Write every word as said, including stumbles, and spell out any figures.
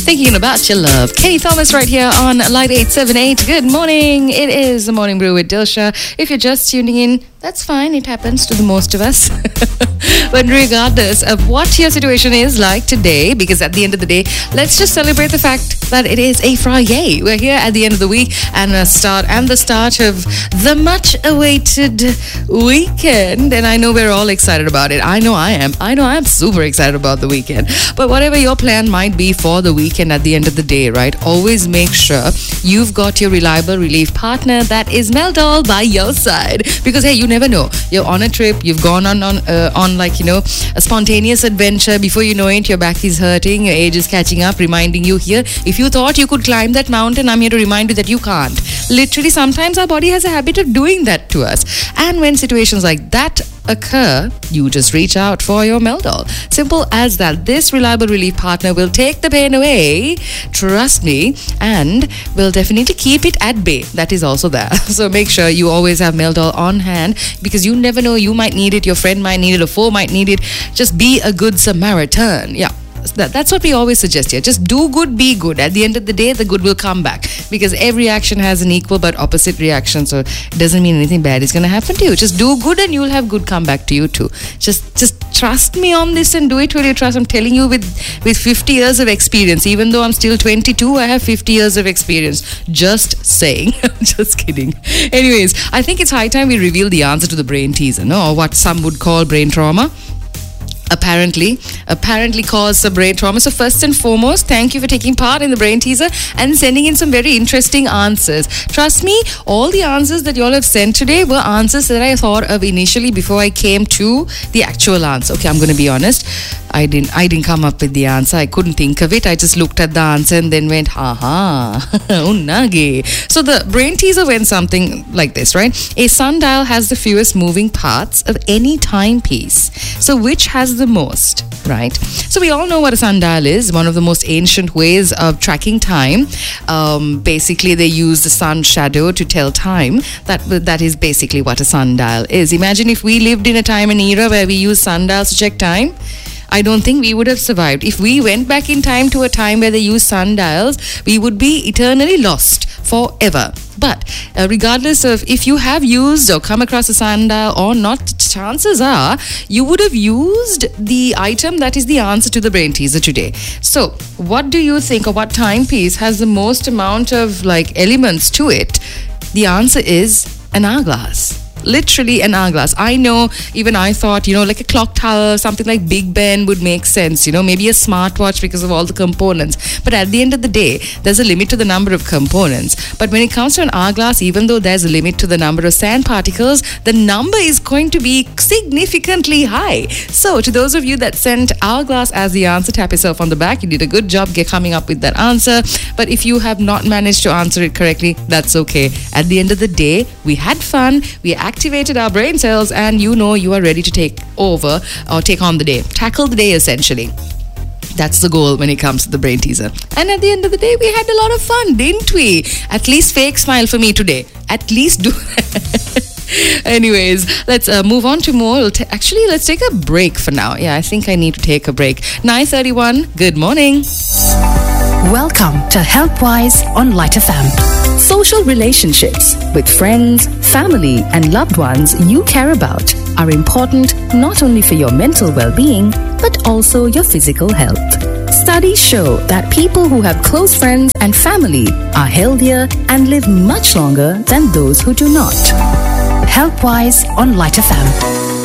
Thinking about your love. Kenny Thomas right here on Light eight seven eight. Good morning. It is the Morning Brew with Dilsha. If you're just tuning in, that's fine. It happens to the most of us. But regardless of what your situation is like today, because at the end of the day, let's just celebrate the fact that it is a Friday. We're here at the end of the week and a start and the start of the much-awaited weekend. And I know we're all excited about it. I know I am. I know I'm super excited about the weekend. But whatever your plan might be for the weekend at the end of the day, right? Always make sure you've got your reliable relief partner that is Meldol by your side. Because hey, you never know. You're on a trip. You've gone on on uh, on like you know a spontaneous adventure. Before you know it, your back is hurting. Your age is catching up, reminding you here. If you thought you could climb that mountain, I'm here to remind you that you can't. Literally, sometimes our body has a habit of doing that to us. And when situations like that occur, you just reach out for your Meldol. Simple as that. This reliable relief partner will take the pain away, trust me, and will definitely keep it at bay. That is also there. So make sure you always have Meldol on hand, because you never know, you might need it, your friend might need it, a foe might need it. Just be a good Samaritan. Yeah. That, that's what we always suggest here. Just do good, be good. At the end of the day, the good will come back, because every action has an equal but opposite reaction. So it doesn't mean anything bad is going to happen to you. Just do good and you'll have good come back to you too. Just just trust me on this and do it till you trust. I'm telling you, with, with fifty years of experience, even though I'm still twenty-two, I have fifty years of experience. Just saying. Just kidding. Anyways, I think it's high time we reveal the answer to the brain teaser, no? Or what some would call brain trauma. Apparently, apparently cause a brain trauma. So first and foremost, thank you for taking part in the brain teaser and sending in some very interesting answers. Trust me, all the answers that you all have sent today were answers that I thought of initially before I came to the actual answer. Okay, I'm going to be honest. I didn't I didn't come up with the answer. I couldn't think of it. I just looked at the answer and then went, ha-ha, unnage. So the brain teaser went something like this, right? A sundial has the fewest moving parts of any timepiece. So which has the most, right? So we all know what a sundial is, one of the most ancient ways of tracking time. Um, basically, they use the sun's shadow to tell time. That that is basically what a sundial is. Imagine if we lived in a time and era where we use sundials to check time. I don't think we would have survived. If we went back in time to a time where they used sundials, we would be eternally lost forever. But uh, regardless of if you have used or come across a sundial or not, chances are you would have used the item that is the answer to the brain teaser today. So what do you think, or what timepiece has the most amount of like elements to it? The answer is an hourglass. Literally an hourglass. I know, even I thought, you know, like a clock tower, something like Big Ben would make sense, you know, maybe a smartwatch because of all the components. But at the end of the day, there's a limit to the number of components. But when it comes to an hourglass, even though there's a limit to the number of sand particles, the number is going to be significantly high. So to those of you that sent hourglass as the answer, tap yourself on the back. You did a good job get coming up with that answer. But if you have not managed to answer it correctly, that's okay. At the end of the day, we had fun. We actually activated our brain cells, and you know you are ready to take over or take on the day, tackle the day essentially. That's the goal when it comes to the brain teaser. And at the end of the day, we had a lot of fun, didn't we? At least fake smile for me today. At least do that. Anyways, let's uh, move on to more. We'll t- Actually, let's take a break for now. Yeah, I think I need to take a break. nine thirty-one, good morning. Welcome to HealthWise on Light F M. Social relationships with friends, family, and loved ones you care about are important not only for your mental well-being, but also your physical health. Studies show that people who have close friends and family are healthier and live much longer than those who do not. HealthWise on Light F M.